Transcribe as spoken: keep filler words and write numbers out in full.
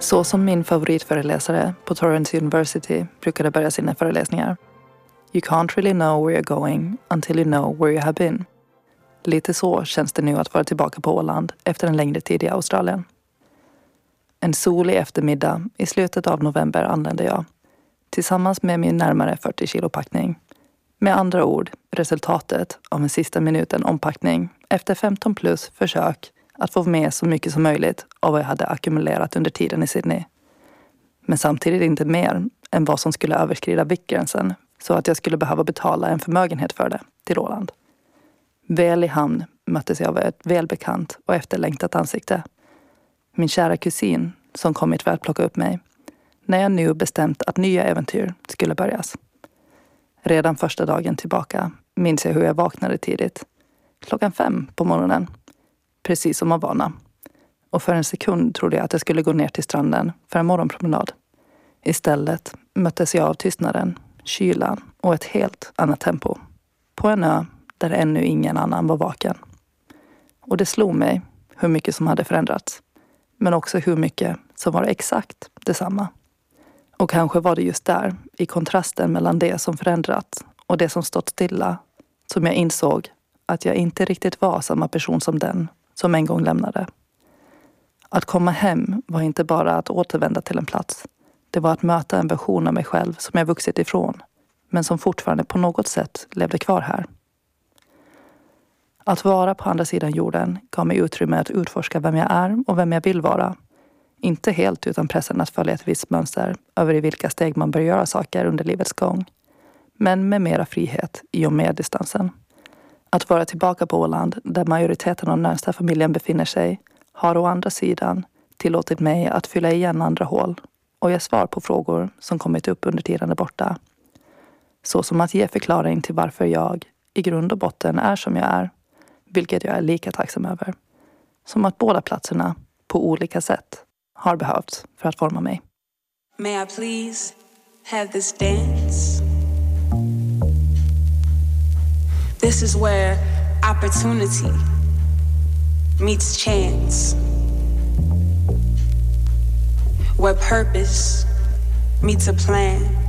Så som min favoritföreläsare på Torrance University brukade börja sina föreläsningar. You can't really know where you're going until you know where you have been. Lite så känns det nu att vara tillbaka på Åland efter en längre tid i Australien. En solig eftermiddag i slutet av november anlände jag. Tillsammans med min närmare fyrtio kilo packning. Med andra ord, resultatet av en sista minuten ompackning efter femton plus försök att få med så mycket som möjligt av vad jag hade ackumulerat under tiden i Sydney. Men samtidigt inte mer än vad som skulle överskrida viktgränsen så att jag skulle behöva betala en förmögenhet för det till Åland. Väl i hamn möttes jag av ett välbekant och efterlängtat ansikte. Min kära kusin som kommit för att plocka upp mig när jag nu bestämt att nya äventyr skulle börjas. Redan första dagen tillbaka minns jag hur jag vaknade tidigt. Klockan fem på morgonen. Precis som av vana. Och för en sekund trodde jag att jag skulle gå ner till stranden för en morgonpromenad. Istället möttes jag av tystnaden, kylan och ett helt annat tempo. På en ö där ännu ingen annan var vaken. Och det slog mig hur mycket som hade förändrats. Men också hur mycket som var exakt detsamma. Och kanske var det just där, i kontrasten mellan det som förändrats och det som stått stilla, som jag insåg att jag inte riktigt var samma person som den som en gång lämnade. Att komma hem var inte bara att återvända till en plats. Det var att möta en version av mig själv som jag vuxit ifrån, men som fortfarande på något sätt levde kvar här. Att vara på andra sidan jorden gav mig utrymme att utforska vem jag är och vem jag vill vara. Inte helt utan pressen att följa ett visst mönster över i vilka steg man bör göra saker under livets gång. Men med mera frihet i och med distansen. Att vara tillbaka på Åland, där majoriteten av närmsta familjen befinner sig, har å andra sidan tillåtit mig att fylla igen andra hål och ge svar på frågor som kommit upp under tiden där borta. Så som att ge förklaring till varför jag i grund och botten är som jag är, vilket jag är lika tacksam över. Som att båda platserna, på olika sätt, har behövts för att forma mig. May I please have this dance? This is where opportunity meets chance. Where purpose meets a plan.